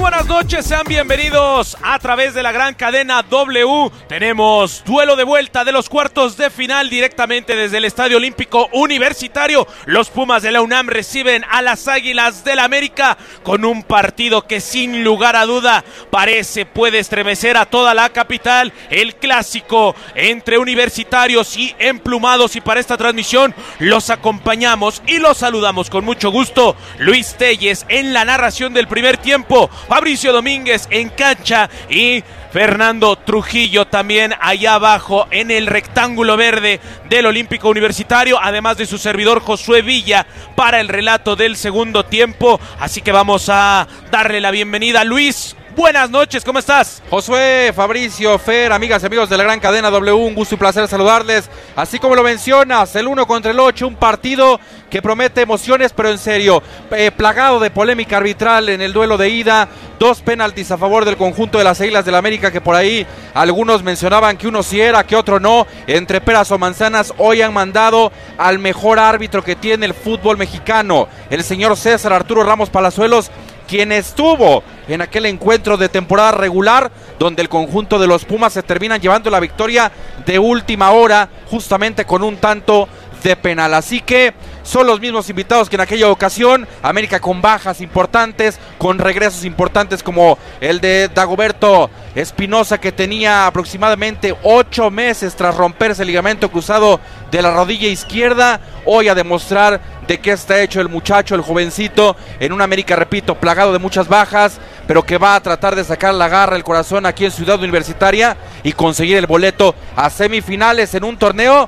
buenas noches, sean bienvenidos a través de la gran cadena W. Tenemos duelo de vuelta de los cuartos de final directamente desde el Estadio Olímpico Universitario. Los Pumas de la UNAM reciben a las Águilas del América con un partido que sin lugar a duda puede estremecer a toda la capital. El clásico entre universitarios y emplumados, y para esta transmisión los acompañamos y los saludamos con mucho gusto. Luis Telles en la narración del primer tiempo, Fabricio Domínguez en cancha y Fernando Trujillo también allá abajo en el rectángulo verde del Olímpico Universitario, además de su servidor Josué Villa para el relato del segundo tiempo. Así que vamos a darle la bienvenida. Luis, buenas noches, ¿cómo estás? Josué, Fabricio, Fer, amigas y amigos de la gran cadena W, un gusto y placer saludarles. Así como lo mencionas, el 1 contra el 8, un partido que promete emociones, pero en serio, plagado de polémica arbitral en el duelo de ida. 2 penaltis a favor del conjunto de las Águilas del América, que por ahí algunos mencionaban que uno sí era, que otro no. Entre peras o manzanas, hoy han mandado al mejor árbitro que tiene el fútbol mexicano, el señor César Arturo Ramos Palazuelos, quien estuvo en aquel encuentro de temporada regular donde el conjunto de los Pumas se terminan llevando la victoria de última hora, justamente con un tanto de penal. Así que son los mismos invitados que en aquella ocasión. América con bajas importantes, con regresos importantes como el de Dagoberto Espinosa, que tenía aproximadamente 8 meses tras romperse el ligamento cruzado de la rodilla izquierda. Hoy a demostrar de qué está hecho el muchacho, el jovencito, en un América, repito, plagado de muchas bajas, pero que va a tratar de sacar la garra, el corazón aquí en Ciudad Universitaria y conseguir el boleto a semifinales en un torneo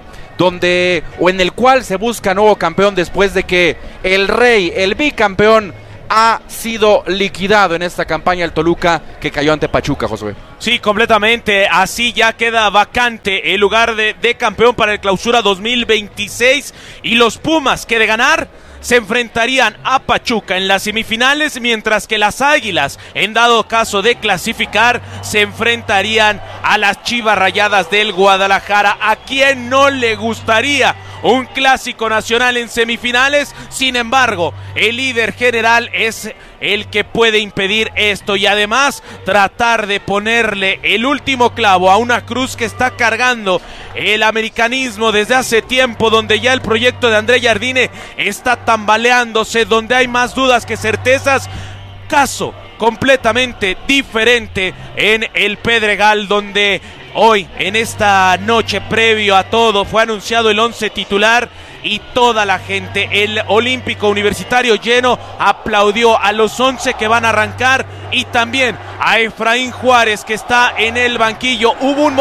en el cual se busca nuevo campeón después de que el rey, el bicampeón, ha sido liquidado en esta campaña, el Toluca, que cayó ante Pachuca, Josué. Sí, completamente, así ya queda vacante el lugar de campeón para el Clausura 2026, y los Pumas, que de ganar se enfrentarían a Pachuca en las semifinales, mientras que las Águilas, en dado caso de clasificar, se enfrentarían a las Chivas Rayadas del Guadalajara. ¿A quién no le gustaría un clásico nacional en semifinales? Sin embargo, el líder general es el que puede impedir esto y además tratar de ponerle el último clavo a una cruz que está cargando el americanismo desde hace tiempo, donde ya el proyecto de André Jardine está tambaleándose, donde hay más dudas que certezas. Caso completamente diferente en el Pedregal, donde hoy, en esta noche previo a todo, fue anunciado el 11 titular y toda la gente, el Olímpico Universitario lleno, aplaudió a los 11 que van a arrancar y también a Efraín Juárez, que está en el banquillo. Hubo un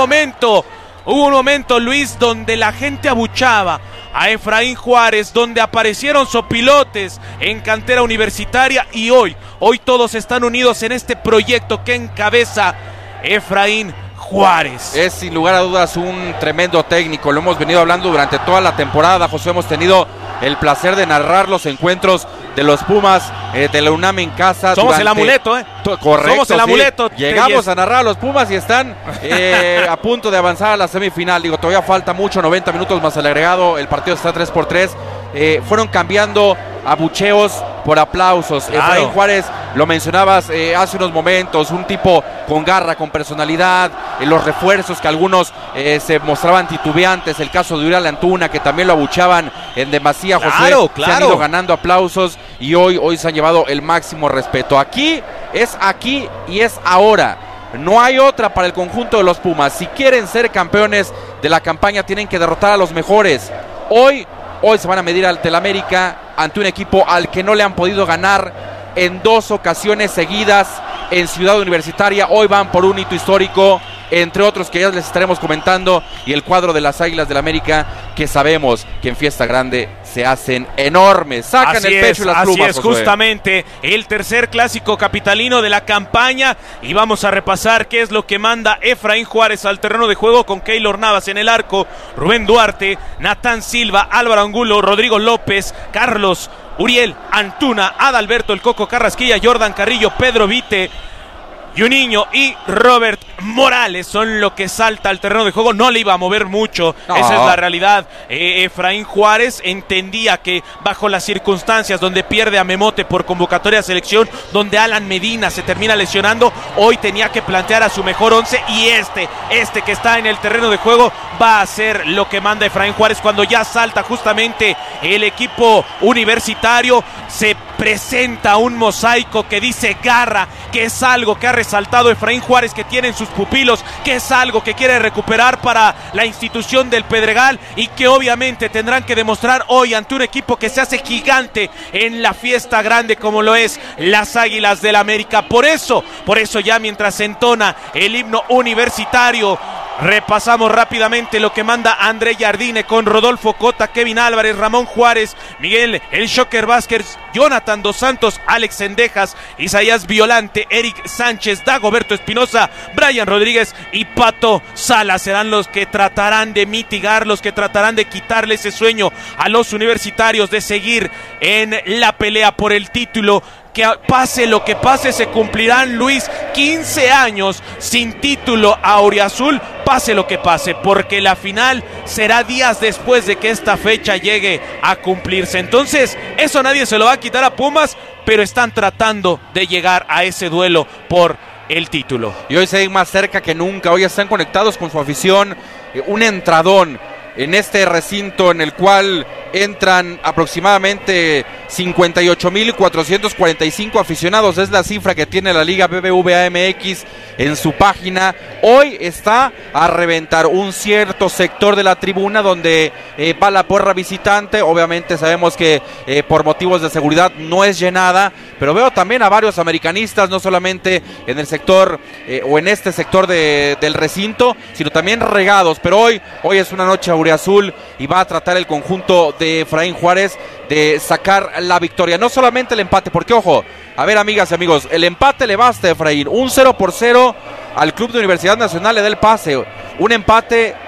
momento, Luis, donde la gente abuchaba a Efraín Juárez, donde aparecieron sopilotes en cantera universitaria, y hoy todos están unidos en este proyecto que encabeza Efraín Juárez. Es sin lugar a dudas un tremendo técnico, lo hemos venido hablando durante toda la temporada, José. Hemos tenido el placer de narrar los encuentros de los Pumas de la UNAM en casa. Somos el amuleto, correcto, somos el amuleto. Llegamos a narrar a los Pumas y están a punto de avanzar a la semifinal. Digo, todavía falta mucho, 90 minutos más el agregado, el partido está 3-3. Fueron cambiando abucheos por aplausos. Claro. Efraín Juárez, lo mencionabas hace unos momentos, un tipo con garra, con personalidad, los refuerzos que algunos se mostraban titubeantes, el caso de Uriel Antuna, que también lo abuchaban en demasía, José. Claro. Se han ido ganando aplausos y hoy se han llevado el máximo respeto. Aquí y es ahora. No hay otra para el conjunto de los Pumas. Si quieren ser campeones de la campaña, tienen que derrotar a los mejores. Hoy se van a medir ante el América, ante un equipo al que no le han podido ganar en 2 ocasiones seguidas en Ciudad Universitaria. Hoy van por un hito histórico, entre otros que ya les estaremos comentando, y el cuadro de las Águilas del América, que sabemos que en fiesta grande se hacen enormes, sacan así el pecho y las plumas. Así es, Josué. justamente el tercer clásico capitalino de la campaña, y vamos a repasar qué es lo que manda Efraín Juárez al terreno de juego, con Keylor Navas en el arco, Rubén Duarte, Natán Silva, Álvaro Angulo, Rodrigo López, Carlos Uriel Antuna, Adalberto El Coco Carrasquilla, Jordan Carrillo, Pedro Vite, Juninho y Robert morales son lo que salta al terreno de juego. No le iba a mover mucho, no. Esa es la realidad. Efraín Juárez entendía que bajo las circunstancias donde pierde a Memote por convocatoria de selección, donde Alan Medina se termina lesionando, hoy tenía que plantear a su mejor once, y este que está en el terreno de juego va a hacer lo que manda Efraín Juárez. Cuando ya salta justamente el equipo universitario, se presenta un mosaico que dice garra, que es algo que ha resaltado Efraín Juárez, que tiene en sus pupilos, que es algo que quiere recuperar para la institución del Pedregal, y que obviamente tendrán que demostrar hoy ante un equipo que se hace gigante en la fiesta grande como lo es las Águilas del América. Por eso ya mientras se entona el himno universitario, repasamos rápidamente lo que manda André Jardine con Rodolfo Cota, Kevin Álvarez, Ramón Juárez, Miguel El Shocker Vázquez, Jonathan Dos Santos, Alex Sendejas, Isaías Violante, Eric Sánchez, Dagoberto Espinosa, Brian Rodríguez y Pato Salas. Serán los que tratarán de mitigar, los que tratarán de quitarle ese sueño a los universitarios de seguir en la pelea por el título. Que pase lo que pase, se cumplirán, Luis, 15 años sin título auriazul, pase lo que pase, porque la final será días después de que esta fecha llegue a cumplirse. Entonces, eso nadie se lo va a quitar a Pumas, pero están tratando de llegar a ese duelo por el título. Y hoy se ven más cerca que nunca, hoy están conectados con su afición, un entradón en este recinto en el cual entran aproximadamente 58,445 aficionados. Es la cifra que tiene la Liga BBVA MX en su página. Hoy está a reventar un cierto sector de la tribuna donde va la porra visitante. Obviamente sabemos que por motivos de seguridad no es llenada, pero veo también a varios americanistas, no solamente en el sector o en este sector del recinto, sino también regados. Pero hoy es una noche auriazul y va a tratar el conjunto de Efraín Juárez de sacar la victoria, no solamente el empate, porque ojo, a ver, amigas y amigos, el empate le basta a Efraín, un 0-0 al club de Universidad Nacional le da el pase, un empate